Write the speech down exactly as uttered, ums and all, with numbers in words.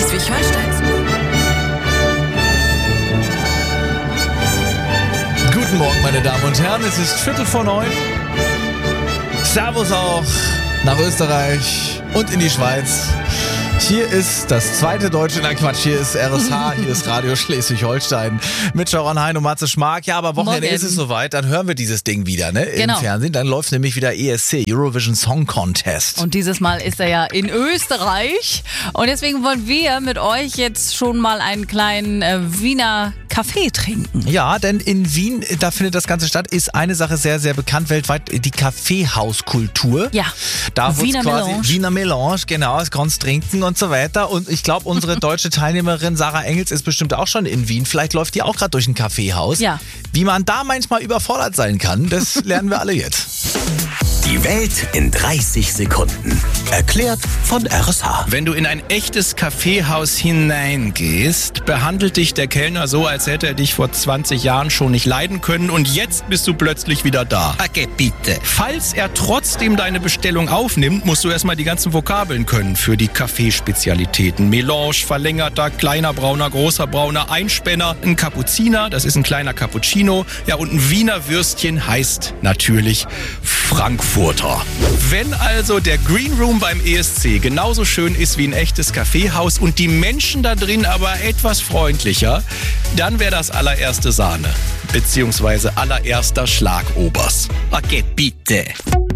Schleswig-Holsteins. Guten Morgen, meine Damen und Herren. Es ist Viertel vor neun. Servus auch nach Österreich und in die Schweiz. Hier ist das zweite deutsche, nein Quatsch, hier ist R S H, hier ist Radio Schleswig-Holstein mit Sharon Hein und Matze Schmark. Ja, aber Wochenende Morgen. ist es soweit, dann hören wir dieses Ding wieder, ne, im Genau. Fernsehen. Dann läuft nämlich wieder E S C, Eurovision Song Contest. Und dieses Mal ist er ja in Österreich. Und deswegen wollen wir mit euch jetzt schon mal einen kleinen äh, Wiener Kaffee trinken. Ja, denn in Wien, da findet das Ganze statt, ist eine Sache sehr, sehr bekannt weltweit, die Kaffeehauskultur. Ja, Da wird's Wiener quasi Melange. Wiener Melange, genau, es kannst trinken und so weiter. Und ich glaube, unsere deutsche Teilnehmerin Sarah Engels ist bestimmt auch schon in Wien. Vielleicht läuft die auch gerade durch ein Kaffeehaus. Ja. Wie man da manchmal überfordert sein kann, das lernen wir alle jetzt. Die Welt in dreißig Sekunden. Erklärt von R S H. Wenn du in ein echtes Kaffeehaus hineingehst, behandelt dich der Kellner so, als hätte er dich vor zwanzig Jahren schon nicht leiden können und jetzt bist du plötzlich wieder da. Okay, bitte. Falls er trotzdem deine Bestellung aufnimmt, musst du erstmal die ganzen Vokabeln können für die Kaffeespezialitäten. Melange, verlängerter, kleiner Brauner, großer Brauner, Einspänner, ein Kapuziner, das ist ein kleiner Cappuccino. Ja, und ein Wiener Würstchen heißt natürlich Frankfurter. Wenn also der Green Room beim E S C genauso schön ist wie ein echtes Kaffeehaus und die Menschen da drin aber etwas freundlicher, dann wäre das allererste Sahne, beziehungsweise allererster Schlagobers. Okay, bitte.